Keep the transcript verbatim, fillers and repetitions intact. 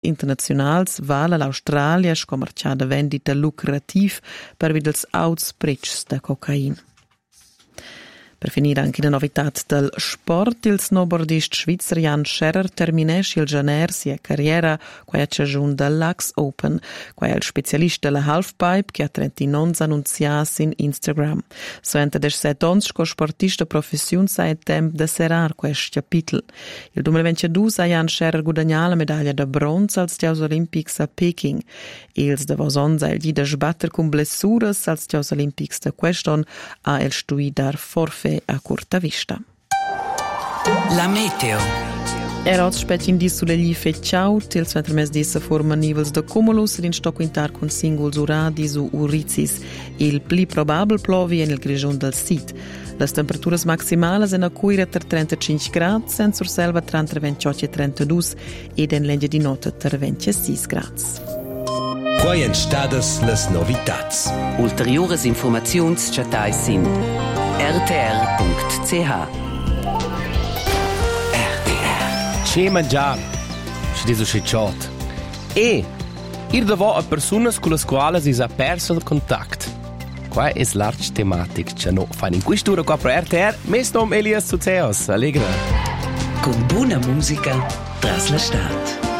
internazionals vala l'Australia sco marchà da vendita lucrativ per videls auts precs da cocain. Per finire anche la novità del sport, il snowboardist svizzer Jan Scherrer terminesce il janer sia carriera quae c'è giun dall'Ax Open, quae il specialista della halfpipe che ha trentinons annunzias in Instagram. So ente deset ons sco sportista professiun sa è temp de serar quest capitel. Il duemilaventidue ha Jan Scherrer guadagnà la medaglia de bronze als Giocs Olimpics a Peking. Ils de vos ons ha il di de sbatter cum blessuras als Giocs Olimpics de queston ha el stui dar forfe a curta vista. La meteo. Era oggi specie in dis sulle gli fecciau, til centro mes dessa forma nivels de cumulus ed in sto quintar con singuls uradis u urizis. Il pli probabel plovi en il grigion del sit. Las temperaturas maximales en a cuira ter trentacinque grad, sen sur selva tra ventotto e trentadue ed en legge di notte ter ventisei grad. Quai en stadas las novitats. Ulteriores informaziuns chatai sin r t r punct c h. R T R. C'è mangiar. Ci diso c'è ciot. E ir davo a personas con las quales is a perso il contact. Qua è large tematic, c'è no fan in quest'ora qua per R T R. Mes nom Elias Suzeos. Allegra. Con buona musica tras la stat.